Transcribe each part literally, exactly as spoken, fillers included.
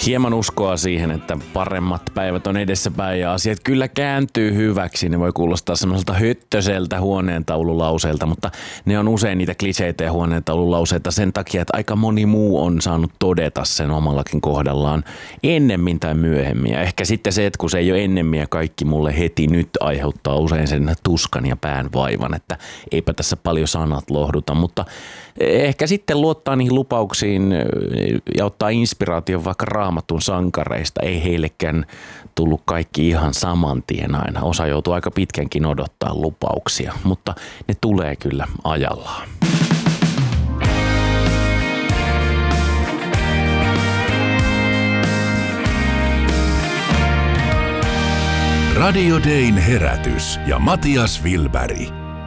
hieman uskoa siihen, että paremmat päivät on edessäpäin ja asiat kyllä kääntyy hyväksi. Ne voi kuulostaa semmoiselta höttöseltä huoneentaululauseelta, mutta ne on usein niitä kliseitä ja huoneentaululauseita sen takia, että aika moni muu on saanut todeta sen omallakin kohdallaan ennemmin tai myöhemmin. Ja ehkä sitten se, että kun se ei ole ennemmin ja kaikki mulle heti nyt aiheuttaa usein sen tuskan ja pään vaivan, että eipä tässä paljon sanat lohduta, mutta ehkä sitten luottaa niihin lupauksiin ja ottaa inspiraation vaikka Raamatun sankareista. Ei heillekään tullut kaikki ihan saman tien aina. Osa joutuu aika pitkänkin odottaa lupauksia, mutta ne tulee kyllä ajallaan. Radio Dayn herätys ja Matias Wilberg.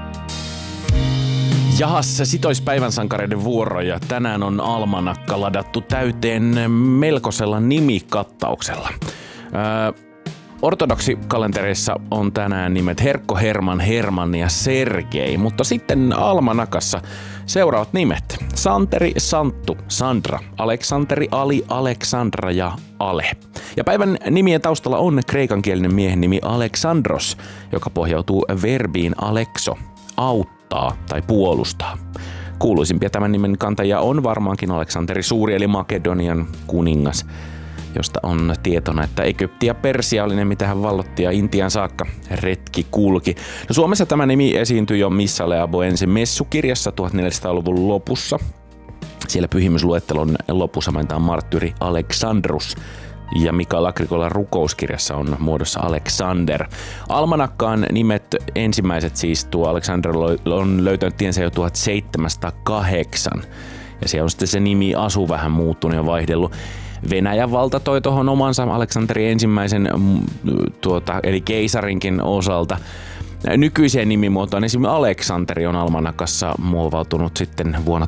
Jahas, sitoispäivän sankareiden vuoro ja tänään on almanakka ladattu täyteen melkoisella nimikattauksella. Öö, ortodoksikalentereissa on tänään nimet Herkko, Herman, Herman ja Sergei, mutta sitten almanakassa seuraavat nimet: Santeri, Santtu, Sandra, Aleksanteri, Ali, Aleksandra ja Ale. Ja päivän nimien taustalla on kreikankielinen miehen nimi Aleksandros, joka pohjautuu verbiin alexo, auttaa tai puolustaa. Kuuluisimpia tämän nimen kantajia on varmaankin Aleksanteri Suuri eli Makedonian kuningas, josta on tietona, että Egypti ja Persia oli ne, mitä hän vallotti ja Intian saakka retki kulki. No, Suomessa tämä nimi esiintyi jo Missale Aboensin messukirjassa tuhatneljäsataaluvun lopussa. Siellä pyhimysluettelon lopussa mainitaan marttyyri Aleksandrus ja Mikael Agrikolan rukouskirjassa on muodossa Alexander. Almanakkaan nimet ensimmäiset siis tuo Alexander on löytänyt tiensä jo tuhatseitsemänsataakahdeksan ja siellä on sitten se nimi Asu vähän muuttunut ja vaihdellut. Venäjän valta toi tuohon omansa Aleksanterin ensimmäisen tuota, eli keisarinkin osalta. Nykyiseen nimimuotoon esimerkiksi Aleksanteri on almanakassa muovautunut sitten vuonna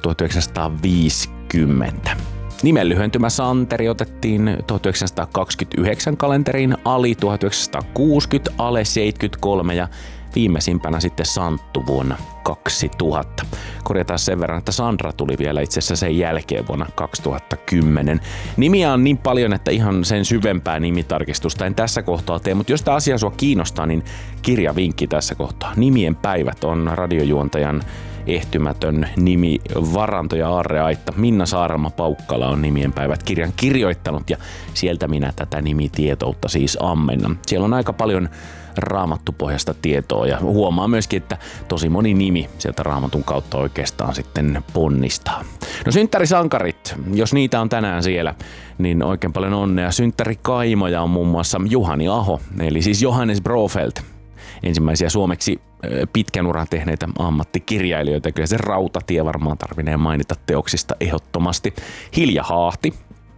tuhatyhdeksänsataaviisikymmentä. Nimen lyhentymä Santeri otettiin tuhatyhdeksänsataakaksikymmentäyhdeksän kalenteriin, Ali tuhatyhdeksänsataakuusikymmentä, Ale seitsemänkymmentäkolme ja viimeisimpänä sitten Santtu vuonna kaksituhatta. Korjataan sen verran, että Sandra tuli vielä itse asiassa sen jälkeen vuonna kaksituhattakymmenen. Nimiä on niin paljon, että ihan sen syvempää nimitarkistusta en tässä kohtaa tee, mutta jos tämä asia sua kiinnostaa, niin kirjavinkki tässä kohtaa. Nimien päivät on radiojuontajan ehtymätön nimi varanto ja aarreaitta. Minna Saarelma-Paukkala on nimien päivät kirjan kirjoittanut ja sieltä minä tätä nimitietoutta siis ammennan. Siellä on aika paljon raamattupohjasta tietoa ja huomaa myöskin, että tosi moni nimi sieltä raamatun kautta oikeastaan sitten ponnistaa. No, synttärisankarit, jos niitä on tänään siellä, niin oikein paljon onnea. Synttärikaimoja on muun muassa Juhani Aho, eli siis Johannes Brofeldt. Ensimmäisiä suomeksi pitkän uran tehneitä ammattikirjailijoita. Kyllä se Rautatie varmaan tarvinee mainita teoksista ehdottomasti. Hilja Haahti,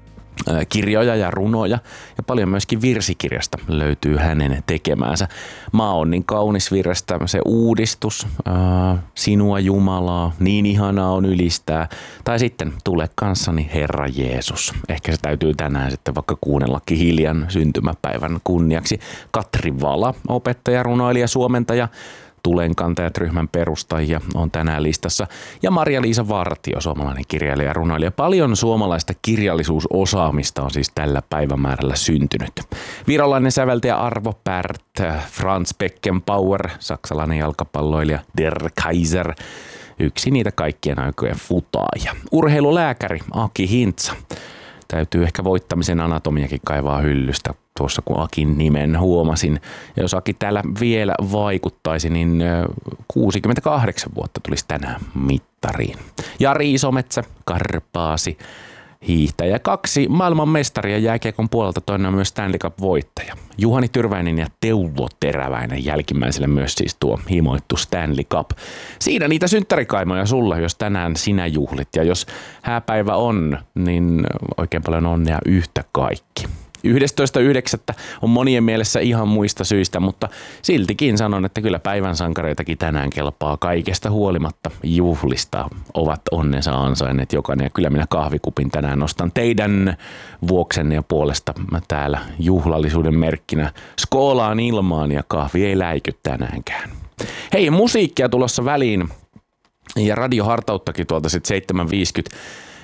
kirjoja ja runoja ja paljon myöskin virsikirjasta löytyy hänen tekemäänsä. Maa on niin kaunis virrestä, se uudistus, ää, sinua Jumalaa, niin ihanaa on ylistää. Tai sitten Tule kanssani Herra Jeesus. Ehkä se täytyy tänään sitten vaikka kuunnellakin Hiljan syntymäpäivän kunniaksi. Katri Vala, opettaja, runoilija, suomentaja, Tulenkantajat-ryhmän perustajia on tänään listassa. Ja Maria-Liisa Vartio, suomalainen kirjailija ja runoilija. Paljon suomalaista kirjallisuusosaamista on siis tällä päivämäärällä syntynyt. Virolainen säveltäjä Arvo Pärt, Franz Beckenbauer, saksalainen jalkapalloilija Der Kaiser, yksi niitä kaikkien aikojen futaajia. Urheilulääkäri Aki Hintsa. Täytyy ehkä voittamisen anatomiakin kaivaa hyllystä tuossa, kun Akin nimen huomasin. Ja jos Aki täällä vielä vaikuttaisi, niin kuusikymmentäkahdeksan vuotta tulisi tänään mittariin. Jari Isometsä, Karpaasi, hiihtäjä. Kaksi maailmanmestaria jääkiekon puolelta, toinen on myös Stanley Cup-voittaja. Juhani Tyrväinen ja Teuvo Teräväinen, jälkimmäiselle myös siis tuo himoittu Stanley Cup. Siinä niitä synttärikaimoja sulle, jos tänään sinä juhlit. Ja jos hääpäivä on, niin oikein paljon onnea yhtä kaikki. yhdestoista yhdeksättä on monien mielessä ihan muista syistä, mutta siltikin sanon, että kyllä päivän sankareitakin tänään kelpaa kaikesta huolimatta juhlista. Ovat onnensa ansainneet jokainen ja kyllä minä kahvikupin tänään nostan teidän vuoksenne ja puolesta täällä juhlallisuuden merkkinä. Skoolaan ilmaan ja kahvi ei läiky tänäänkään. Hei, musiikkia tulossa väliin ja radiohartauttakin tuolta sitten seitsemän viisikymmentä.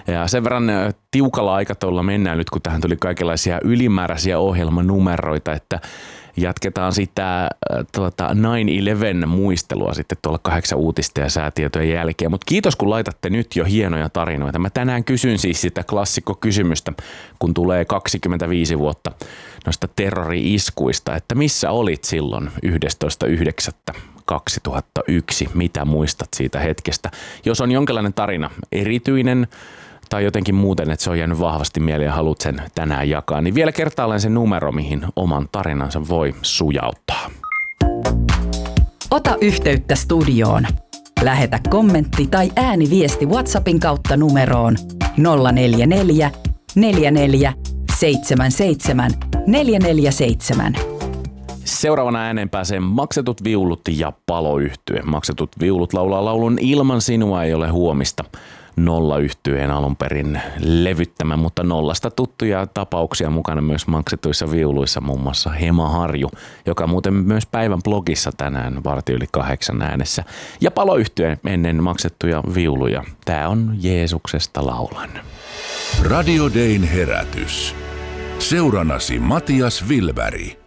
Ja sen verran tiukalla aikataululla mennään nyt, kun tähän tuli kaikenlaisia ylimääräisiä ohjelmanumeroita, että jatketaan sitä tuota, nine eleven muistelua sitten tuolla kahdeksan uutista ja säätietojen jälkeen. Mutta kiitos, kun laitatte nyt jo hienoja tarinoita. Mä tänään kysyn siis sitä klassikkokysymystä, kun tulee kaksikymmentäviisi vuotta noista terrori-iskuista, että missä olit silloin yhdestoista yhdeksättä kaksituhattayksi? Mitä muistat siitä hetkestä? Jos on jonkinlainen tarina erityinen, tai jotenkin muuten, että se on jäänyt vahvasti mieleen ja haluat sen tänään jakaa, niin vielä kertaalleen se numero, mihin oman tarinansa voi sujauttaa. Ota yhteyttä studioon. Lähetä kommentti tai ääniviesti WhatsAppin kautta numeroon nolla neljä neljä, neljä neljä, seitsemän seitsemän, neljä neljä seitsemän. Seuraavana ääneen pääsee Maksetut viulut ja Palo-yhtye. Maksetut viulut laulaa laulun Ilman sinua ei ole huomista. Nolla-yhtyeen alun perin levyttämä, mutta nollasta tuttuja tapauksia mukana myös maksetuissa viuluissa, muun muassa Hema Harju, joka muuten myös päivän blogissa tänään varti yli kahdeksan äänessä. Ja Palo-yhtye ennen maksettuja viuluja. Tää on Jeesuksesta laulan. Radio Dayn herätys. Seurannasi Matias Vilberg.